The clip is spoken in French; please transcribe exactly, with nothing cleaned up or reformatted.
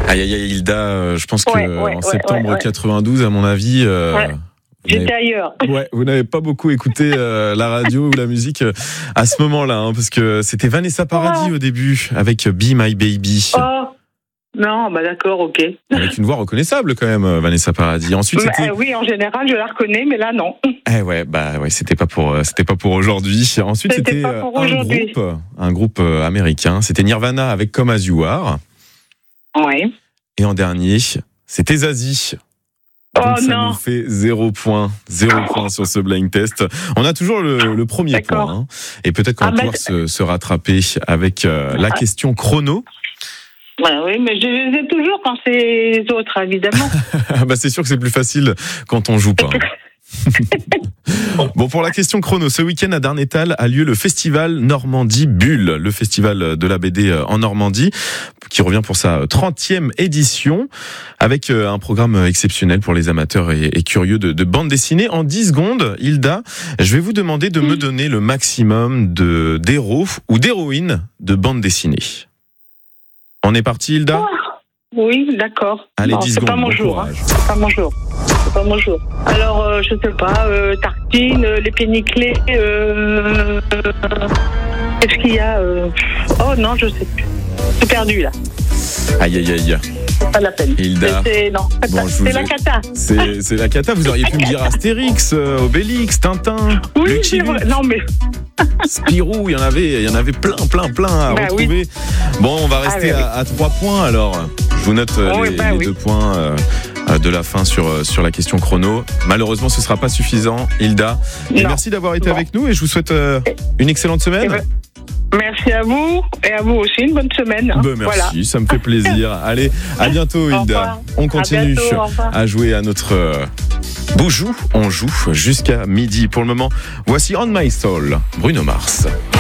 Aïe aïe aïe Hilda, euh, je pense que Ouais, ouais, en ouais, septembre ouais, ouais. quatre-vingt-douze, à mon avis, euh, Ouais. vous J'étais n'avez- ailleurs. ouais, vous n'avez pas beaucoup écouté euh, la radio ou la musique euh, à ce moment-là, hein, parce que c'était Vanessa Paradis au début avec Be My Baby, Oh, non, bah d'accord, ok. avec une voix reconnaissable quand même, euh, Vanessa Paradis. Ensuite, Bah, c'était euh, oui, en général, je la reconnais, mais là, non. eh ouais, bah ouais, c'était pas pour, euh, c'était pas pour aujourd'hui. Ensuite, C'était c'était pas euh, pour un aujourd'hui. groupe, un groupe euh, américain. C'était Nirvana avec Come As You Are. Oui. Et en dernier, c'était Zazie. Donc Oh ça non. nous fait zéro point, zéro point sur ce blind test. On a toujours le, le premier D'accord. point, hein. Et peut-être qu'on Ah va bah, pouvoir se, se rattraper avec euh, la question chrono. Bah oui, mais je les ai toujours quand c'est les autres, évidemment. Bah c'est sûr que c'est plus facile quand on joue pas. hein. Bon, pour la question chrono, ce week-end à Darnétal a lieu le festival Normandie Bulle, le festival de la B D en Normandie, qui revient pour sa trentième édition, avec un programme exceptionnel pour les amateurs et, et curieux de, de bande dessinée. En dix secondes, Hilda, je vais vous demander de me donner le maximum de d'héros ou d'héroïnes de bande dessinée. On est parti, Hilda ? Oui, d'accord. Allez, Bon, dix c'est secondes, pas mon bon jour. Hein. courage. C'est pas mon jour. C'est pas mon jour. Alors, euh, je sais pas, euh, tartine, euh, les pieds nickelés, euh, euh, qu'est-ce qu'il y a euh, Oh non, je sais plus. C'est perdu, là. Aïe, aïe, aïe. C'est pas la peine. Hilda. C'est, c'est- non, Bon, je vous c'est la ai- cata. C'est, c'est la cata. Vous auriez pu me dire Astérix, euh, Obélix, Tintin, Oui, Lucky c'est Luke, vrai. Non, mais Spirou. Il y en avait, il y en avait plein, plein, plein à Bah oui. retrouver. Bon, on va rester Ah, bah à, à trois points. Alors, je vous note euh, Oh, les, bah les oui. deux points euh, euh, de la fin sur euh, sur la question chrono. Malheureusement, ce sera pas suffisant, Hilda. Et Non. merci d'avoir été Bon. avec nous et je vous souhaite euh, une excellente Eh semaine. ben, merci à vous et à vous aussi. Une bonne semaine. hein. Ben, merci, Voilà. ça me fait plaisir. Allez, à bientôt, Au Hilda. revoir. On À continue bientôt, au revoir. à jouer à notre euh, Boujou. On joue jusqu'à midi. Pour le moment, voici On My Soul, Bruno Mars.